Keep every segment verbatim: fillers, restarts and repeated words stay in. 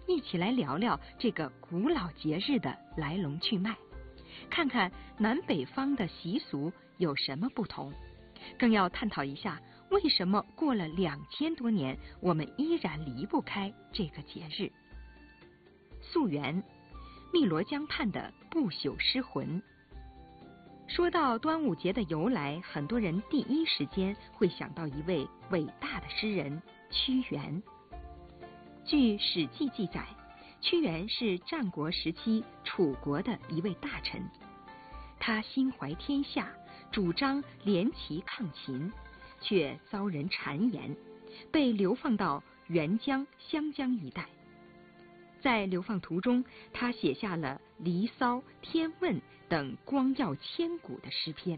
一起来聊聊这个古老节日的来龙去脉，看看南北方的习俗有什么不同，更要探讨一下为什么过了两千多年，我们依然离不开这个节日。溯源，汨罗江畔的不朽诗魂。说到端午节的由来，很多人第一时间会想到一位伟大的诗人屈原。据《史记》记载，屈原是战国时期楚国的一位大臣，他心怀天下，主张联齐抗秦，却遭人谗言，被流放到沅江、湘江一带。在流放途中，他写下了《离骚》《天问》等光耀千古的诗篇。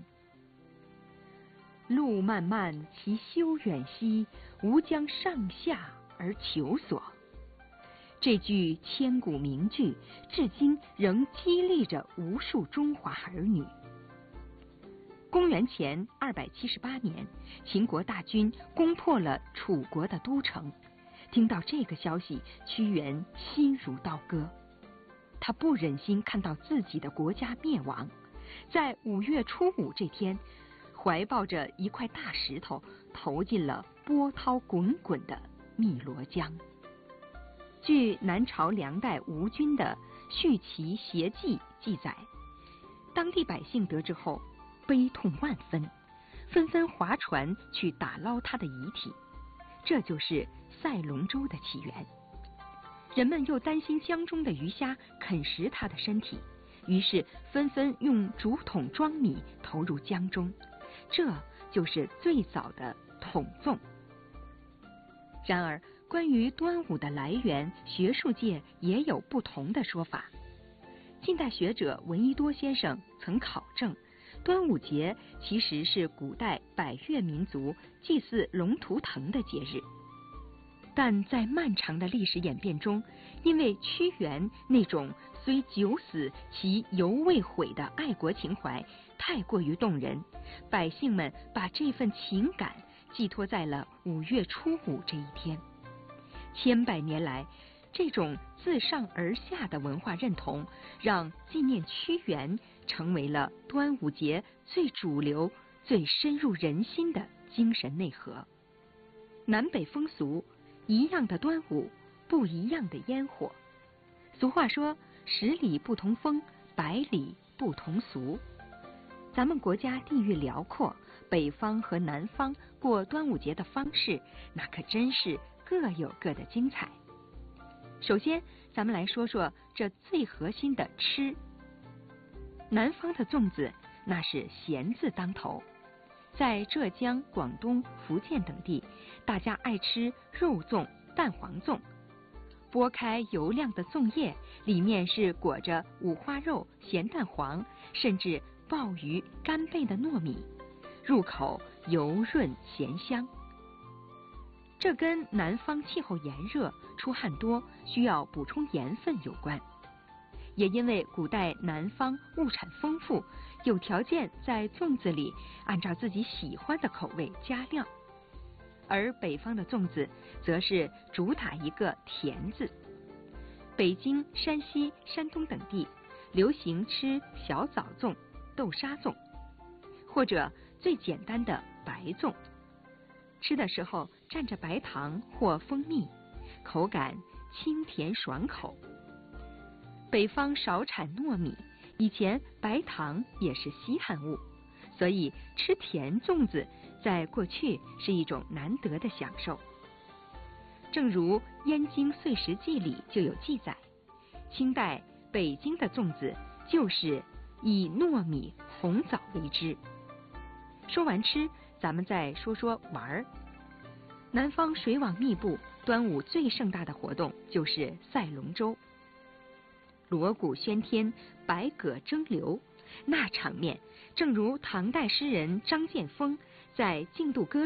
路漫漫其修远兮，吾将上下而求索。这句千古名句，至今仍激励着无数中华儿女。公元前二百七十八年，秦国大军攻破了楚国的都城。听到这个消息，屈原心如刀割，他不忍心看到自己的国家灭亡，在五月初五这天，怀抱着一块大石头，投进了波涛滚滚的汨罗江。据南朝梁代吴均的《续齐谐记》记载，当地百姓得知后悲痛万分，纷纷划船去打捞他的遗体，这就是赛龙舟的起源。人们又担心江中的鱼虾啃食他的身体，于是纷纷用竹筒装米投入江中，这就是最早的筒粽。然而，关于端午的来源，学术界也有不同的说法。近代学者闻一多先生曾考证，端午节其实是古代百越民族祭祀龙图腾的节日，但在漫长的历史演变中，因为屈原那种虽九死其犹未悔的爱国情怀太过于动人，百姓们把这份情感寄托在了五月初五这一天。千百年来，这种自上而下的文化认同，让纪念屈原成为了端午节最主流、最深入人心的精神内核。南北风俗，一样的端午，不一样的烟火。俗话说，十里不同风，百里不同俗。咱们国家地域辽阔，北方和南方过端午节的方式，那可真是各有各的精彩。首先，咱们来说说这最核心的吃。南方的粽子，那是咸字当头。在浙江、广东、福建等地，大家爱吃肉粽、蛋黄粽。剥开油亮的粽叶，里面是裹着五花肉、咸蛋黄，甚至鲍鱼、干贝的糯米，入口油润咸香。这跟南方气候炎热、出汗多，需要补充盐分有关。也因为古代南方物产丰富，有条件在粽子里按照自己喜欢的口味加料，而北方的粽子则是主打一个甜字。北京、山西、山东等地流行吃小枣粽、豆沙粽，或者最简单的白粽。吃的时候蘸着白糖或蜂蜜，口感清甜爽口。北方少产糯米，以前白糖也是稀罕物，所以吃甜粽子在过去是一种难得的享受。正如《燕京岁时记》里就有记载，清代北京的粽子就是以糯米、红枣为之。说完吃，咱们再说说玩儿。南方水网密布，端午最盛大的活动就是赛龙舟。锣鼓喧天，百舸争流，那场面正如唐代诗人张建峰在《竞渡歌》